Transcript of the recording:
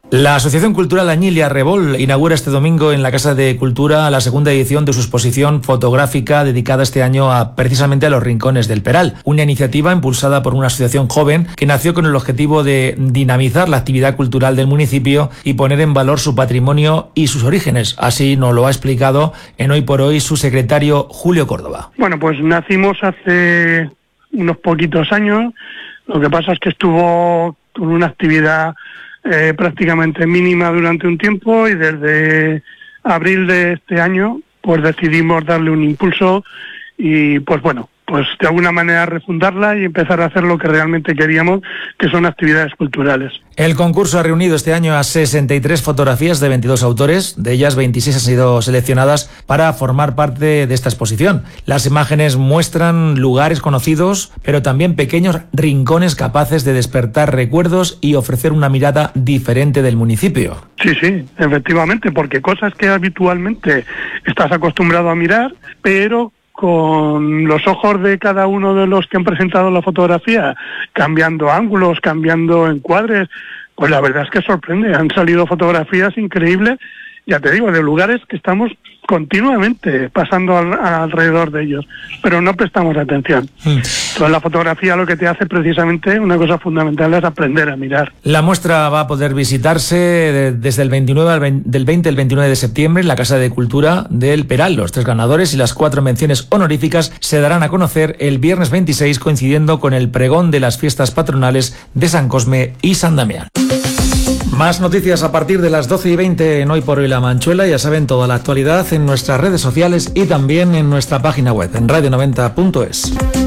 La Asociación Cultural Añilia Rebol inaugura este domingo en la Casa de Cultura la segunda edición de su exposición fotográfica dedicada este año precisamente a los rincones del Peral, una iniciativa impulsada por una asociación joven que nació con el objetivo de dinamizar la actividad cultural del municipio y poner en valor su patrimonio y sus orígenes. Así nos lo ha explicado en Hoy por Hoy su secretario Julio Córdoba. Bueno, pues nacimos hace unos poquitos años, lo que pasa es que estuvo con una actividad prácticamente mínima durante un tiempo y desde abril de este año pues decidimos darle un impulso y pues bueno, pues de alguna manera refundarla y empezar a hacer lo que realmente queríamos, que son actividades culturales. El concurso ha reunido este año a 63 fotografías de 22 autores, de ellas 26 han sido seleccionadas para formar parte de esta exposición. Las imágenes muestran lugares conocidos, pero también pequeños rincones capaces de despertar recuerdos y ofrecer una mirada diferente del municipio. Sí, efectivamente, porque cosas que habitualmente estás acostumbrado a mirar, pero con los ojos de cada uno de los que han presentado la fotografía, cambiando ángulos, cambiando encuadres, pues la verdad es que sorprende. Han salido fotografías increíbles, ya te digo, de lugares que estamos continuamente pasando alrededor de ellos, pero no prestamos atención. Entonces la fotografía lo que te hace precisamente, una cosa fundamental, es aprender a mirar. La muestra va a poder visitarse desde el 29 del 20 al 29 de septiembre en la Casa de Cultura del Peral. Los 3 ganadores y las 4 menciones honoríficas se darán a conocer el viernes 26, coincidiendo con el pregón de las fiestas patronales de San Cosme y San Damián. Más noticias a partir de las 12:20 en Hoy por Hoy La Manchuela. Ya saben, toda la actualidad en nuestras redes sociales y también en nuestra página web en radio90.es.